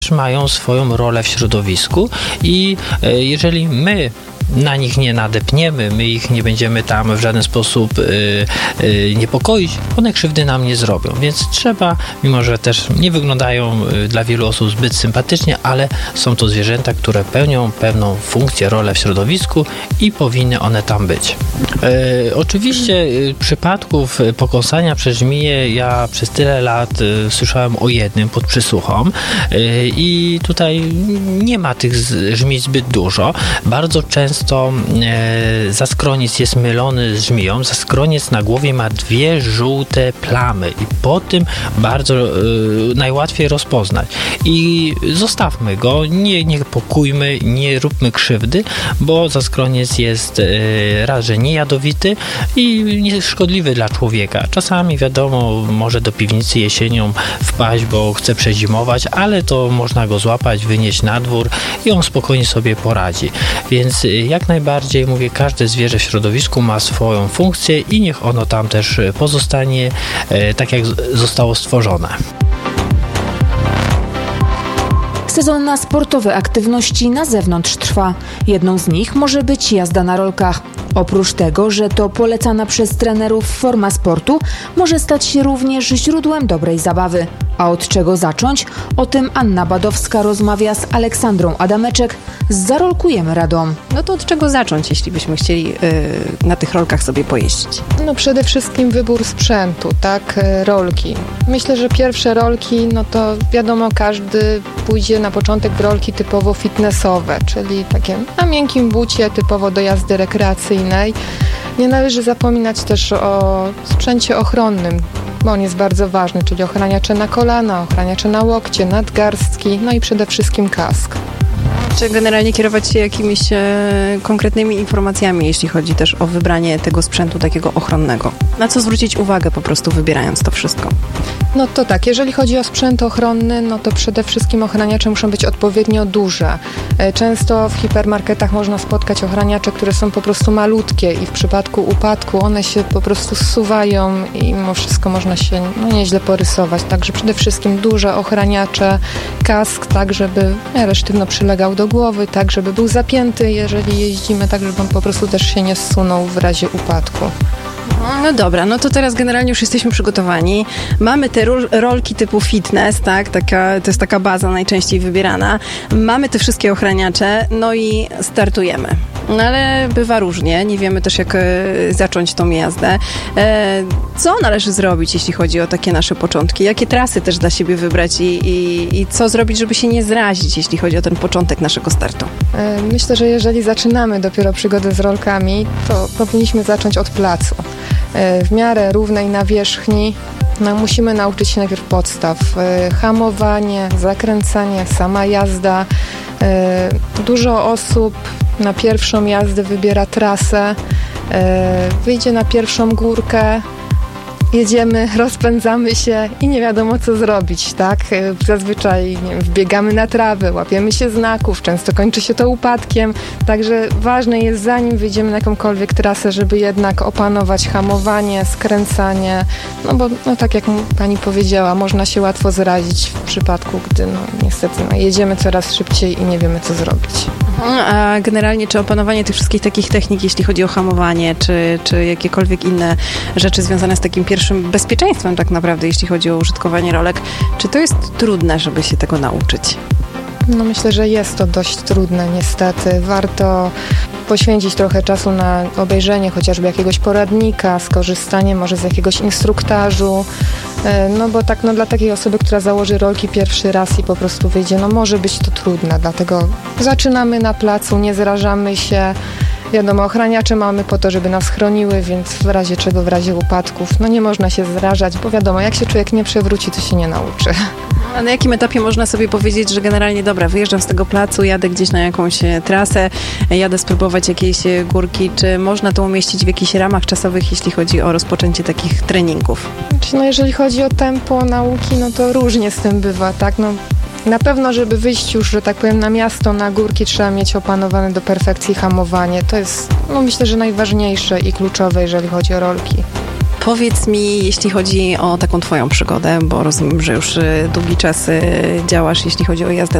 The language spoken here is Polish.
mają swoją rolę w środowisku i jeżeli my na nich nie nadepniemy, my ich nie będziemy tam w żaden sposób niepokoić, one krzywdy nam nie zrobią, więc trzeba, mimo że też nie wyglądają dla wielu osób zbyt sympatycznie, ale są to zwierzęta, które pełnią pewną funkcję, rolę w środowisku i powinny one tam być. Oczywiście przypadków pokąsania przez żmiję ja przez tyle lat słyszałem o jednym pod Przysłuchą i tutaj nie ma tych żmij zbyt dużo. Bardzo często zaskroniec jest mylony z żmiją. Zaskroniec na głowie ma 2 żółte plamy i po tym bardzo najłatwiej rozpoznać. I zostawmy go, nie niepokójmy, nie róbmy krzywdy, bo zaskroniec jest raz, że niejadowity i nieszkodliwy dla człowieka. Czasami wiadomo, może do piwnicy jesienią wpaść, bo chce przezimować, ale to można go złapać, wynieść na dwór i on spokojnie sobie poradzi. Więc jak najbardziej mówię, każde zwierzę w środowisku ma swoją funkcję i niech ono tam też pozostanie tak, jak zostało stworzone. Sezon na sportowe aktywności na zewnątrz trwa. Jedną z nich może być jazda na rolkach. Oprócz tego, że to polecana przez trenerów forma sportu, może stać się również źródłem dobrej zabawy. A od czego zacząć? O tym Anna Badowska rozmawia z Aleksandrą Adameczek z Zarolkujemy Radom. No to od czego zacząć, jeśli byśmy chcieli na tych rolkach sobie pojeździć? No przede wszystkim wybór sprzętu, tak? Rolki. Myślę, że pierwsze rolki, no to wiadomo, każdy pójdzie na początek w rolki typowo fitnessowe, czyli takie na miękkim bucie, typowo do jazdy rekreacyjnej. Nie należy zapominać też o sprzęcie ochronnym, bo on jest bardzo ważny, czyli ochraniacze na kolana, ochraniacze na łokcie, nadgarstki, no i przede wszystkim kask. Czy generalnie kierować się jakimiś konkretnymi informacjami, jeśli chodzi też o wybranie tego sprzętu takiego ochronnego? Na co zwrócić uwagę po prostu wybierając to wszystko? No to tak, jeżeli chodzi o sprzęt ochronny, no to przede wszystkim ochraniacze muszą być odpowiednio duże. Często w hipermarketach można spotkać ochraniacze, które są po prostu malutkie i w przypadku upadku one się po prostu zsuwają i mimo wszystko można się nieźle porysować. Także przede wszystkim duże ochraniacze, kask, tak żeby w miarę sztywno przylegał do głowy, tak żeby był zapięty, jeżeli jeździmy, tak żeby on po prostu też się nie zsunął w razie upadku. No dobra, no to teraz generalnie już jesteśmy przygotowani. Mamy te rolki typu fitness, tak? To jest taka baza najczęściej wybierana. Mamy te wszystkie ochraniacze, no i startujemy. No ale bywa różnie, nie wiemy też jak zacząć tą jazdę. Co należy zrobić, jeśli chodzi o takie nasze początki? Jakie trasy też dla siebie wybrać i co zrobić, żeby się nie zrazić, jeśli chodzi o ten początek naszego startu? Myślę, że jeżeli zaczynamy dopiero przygodę z rolkami, to powinniśmy zacząć od placu. W miarę równej nawierzchni musimy nauczyć się najpierw podstaw. Hamowanie, zakręcanie, sama jazda. Dużo osób na pierwszą jazdę wybiera trasę, wyjdzie na pierwszą górkę, jedziemy, rozpędzamy się i nie wiadomo co zrobić, tak? Zazwyczaj wbiegamy na trawę, łapiemy się znaków, często kończy się to upadkiem, także ważne jest zanim wyjdziemy na jakąkolwiek trasę, żeby jednak opanować hamowanie, skręcanie, no bo tak jak pani powiedziała, można się łatwo zrazić w przypadku, gdy niestety jedziemy coraz szybciej i nie wiemy co zrobić. A generalnie czy opanowanie tych wszystkich takich technik, jeśli chodzi o hamowanie, czy jakiekolwiek inne rzeczy związane z takim pierwszym bezpieczeństwem tak naprawdę, jeśli chodzi o użytkowanie rolek, czy to jest trudne, żeby się tego nauczyć? No myślę, że jest to dość trudne niestety. Warto poświęcić trochę czasu na obejrzenie chociażby jakiegoś poradnika, skorzystanie może z jakiegoś instruktażu, no bo tak dla takiej osoby, która założy rolki pierwszy raz i po prostu wyjdzie, może być to trudne, dlatego zaczynamy na placu, nie zrażamy się. Wiadomo, ochraniacze mamy po to, żeby nas chroniły, więc w razie czego, w razie upadków, nie można się zrażać, bo wiadomo, jak się człowiek nie przewróci, to się nie nauczy. A na jakim etapie można sobie powiedzieć, że generalnie dobra, wyjeżdżam z tego placu, jadę gdzieś na jakąś trasę, jadę spróbować jakiejś górki, czy można to umieścić w jakichś ramach czasowych, jeśli chodzi o rozpoczęcie takich treningów? Jeżeli chodzi o tempo nauki, to różnie z tym bywa, tak? Na pewno, żeby wyjść już, że tak powiem, na miasto, na górki, trzeba mieć opanowane do perfekcji hamowanie. To jest, myślę, że najważniejsze i kluczowe, jeżeli chodzi o rolki. Powiedz mi, jeśli chodzi o taką twoją przygodę, bo rozumiem, że już długi czas działasz, jeśli chodzi o jazdę